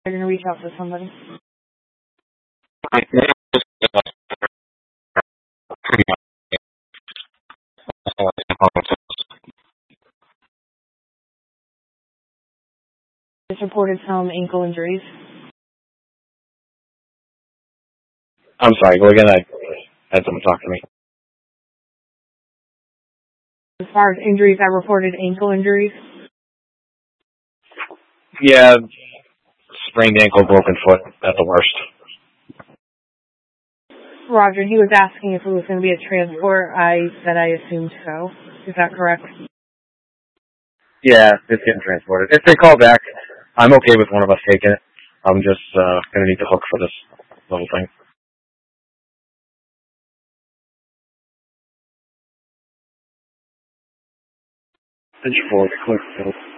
They're going to reach out to somebody. Just reported some ankle injuries. I'm sorry, go again. I had someone talk to me. As far as injuries, I reported ankle injuries. Yeah, sprained ankle, broken foot, at the worst. Roger, he was asking if it was going to be a transport. I said I assumed so. Is that correct? Yeah, it's getting transported. If they call back, I'm okay with one of us taking it. I'm just going to need the hook for this little thing. Pitch forward, quick.